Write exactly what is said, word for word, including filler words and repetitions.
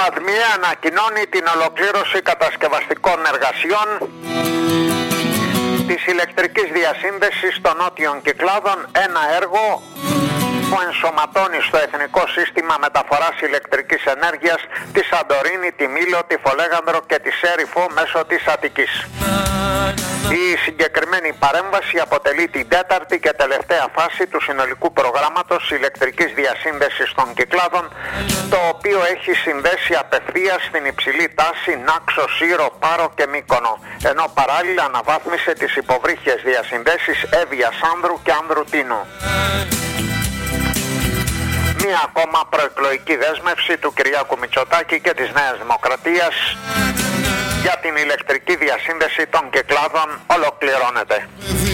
ΑΔΜΙΕ ανακοινώνει την ολοκλήρωση κατασκευαστικών εργασιών της ηλεκτρικής διασύνδεσης των νότιων Κυκλάδων, ένα έργο που ενσωματώνει στο Εθνικό Σύστημα Μεταφοράς Ηλεκτρικής Ενέργειας τη Σαντορίνη, τη Μήλο, τη Φολέγανδρο και τη Σέριφο μέσω της Αττικής. Η συγκεκριμένη παρέμβαση αποτελεί την τέταρτη και τελευταία φάση του συνολικού προγράμματος ηλεκτρικής διασύνδεσης των Κυκλάδων, το οποίο έχει συνδέσει απευθείας στην υψηλή τάση Νάξο, Σύρο, Πάρο και Μύκονο, ενώ παράλληλα αναβάθμισε τις υποβρύχιες διασυνδέσεις Εύβοια Άνδρου και Άνδρου Τίνου. Μία ακόμα προεκλογική δέσμευση του Κυριάκου Μητσοτάκη και της Νέας Δημοκρατίας για την ηλεκτρική διασύνδεση των Κυκλάδων ολοκληρώνεται.